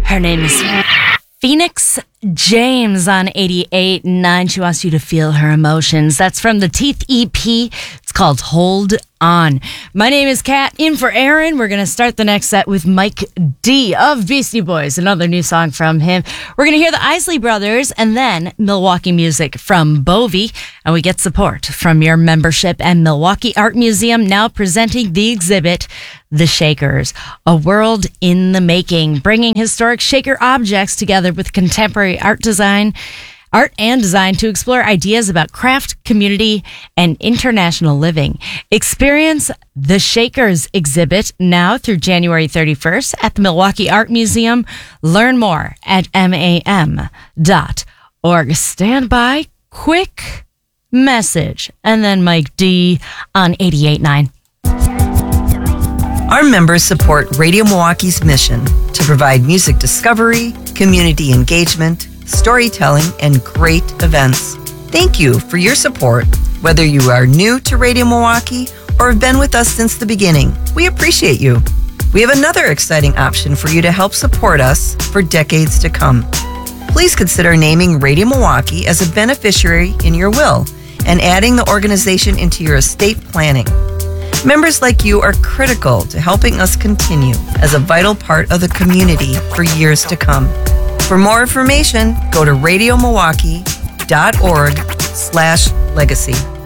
Her name is Phoenix James on 88.9. She wants you to feel her emotions. That's from the Teeth EP. It's called Hold On. My name is Kat, in for Aaron. We're going to start the next set with Mike D of Beastie Boys, another new song from him. We're going to hear the Isley Brothers and then Milwaukee music from Bovie. And we get support from your membership and Milwaukee Art Museum, now presenting the exhibit, The Shakers, a world in the making, bringing historic Shaker objects together with contemporary art and design to explore ideas about craft, community, and international living. Experience the Shakers exhibit now through January 31st at the Milwaukee Art Museum. Learn more at mam.org. Stand by. Quick message. And then Mike D on 88.9. Our members support Radio Milwaukee's mission to provide music discovery, community engagement, storytelling, and great events. Thank you for your support, whether you are new to Radio Milwaukee or have been with us since the beginning. We appreciate you. We have another exciting option for you to help support us for decades to come. Please consider naming Radio Milwaukee as a beneficiary in your will and adding the organization into your estate planning. Members like you are critical to helping us continue as a vital part of the community for years to come. For more information, go to radiomilwaukee.org/legacy.